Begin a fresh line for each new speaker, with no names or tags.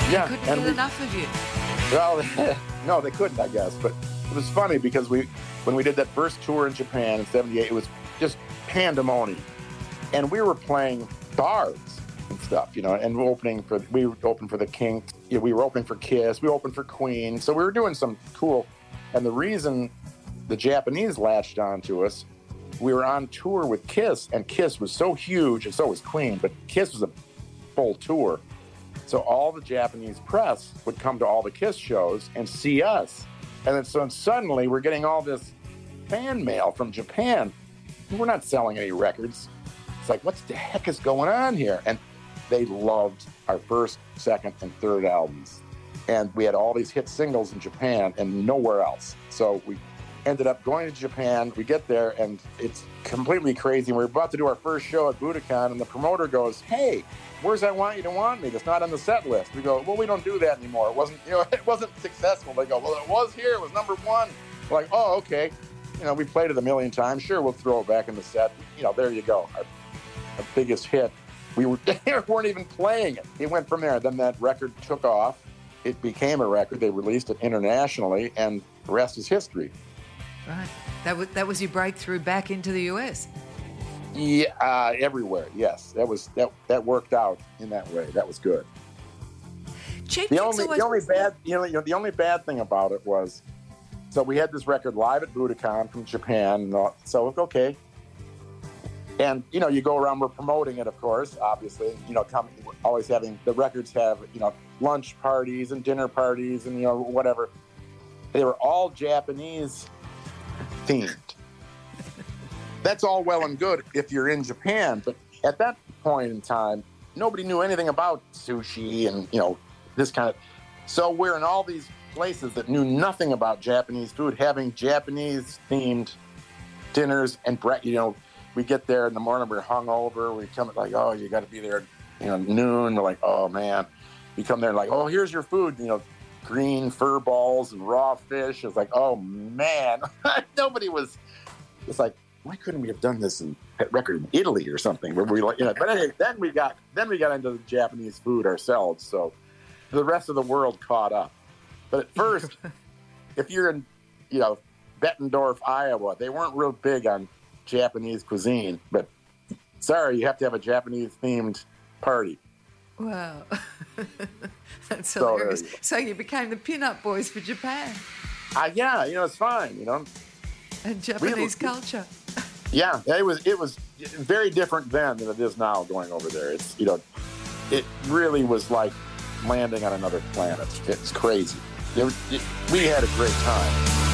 Yeah,
They couldn't
and
get enough of you.
Well, no, they couldn't, I guess. But it was funny because when we did that first tour in Japan in '78, it was just pandemonium, and we were playing bars and stuff, and we opened for the Kinks, we were opening for Kiss, we opened for Queen, so we were doing some cool. And the reason the Japanese latched onto us, we were on tour with Kiss, and Kiss was so huge, and so was Queen, but Kiss was a full tour. So all the Japanese press would come to all the Kiss shows and see us. And then so suddenly we're getting all this fan mail from Japan. We're not selling any records. It's like, what the heck is going on here? And they loved our first, second, and third albums. And we had all these hit singles in Japan and nowhere else. So we ended up going to Japan. We get there, and it's completely crazy. We're about to do our first show at Budokan, and the promoter goes, "Hey, where's I Want You to Want Me? It's not on the set list." We go, "Well, we don't do that anymore. It wasn't successful." They go, "Well, it was here. It was number one." We're like, "Oh, okay. We played it a million times. Sure, we'll throw it back in the set." There you go. Our biggest hit. We weren't even playing it. It went from there. Then that record took off. It became a record. They released it internationally, and the rest is history.
Right. That was your breakthrough back into the US.
Yeah, everywhere. Yes, that worked out in that way. That was good. The only bad thing about it was, so we had this record live at Budokan from Japan. So okay, and you go around. We're promoting it, of course. Obviously, always having the records have lunch parties and dinner parties and whatever. They were all Japanese themed. That's all well and good if you're in Japan, but at that point in time, nobody knew anything about sushi and this kind of. So we're in all these places that knew nothing about Japanese food, having Japanese themed dinners and we get there in the morning, we're hungover. We come like, oh, you got to be there, noon. We're like, oh man. We come there and like, oh, here's your food. Green fur balls and raw fish. It's like, oh man, nobody was. It's like, why couldn't we have done this record in Italy or something? Where we But anyway, then we got into the Japanese food ourselves. So the rest of the world caught up. But at first, if you're in, Bettendorf, Iowa, they weren't real big on Japanese cuisine. But sorry, you have to have a Japanese themed party.
Wow. That's hilarious. So you became the pin-up boys for Japan.
Yeah, it's fine,
And Japanese culture.
Yeah, it was very different then than it is now going over there. It's, it really was like landing on another planet. It's crazy. We had a great time.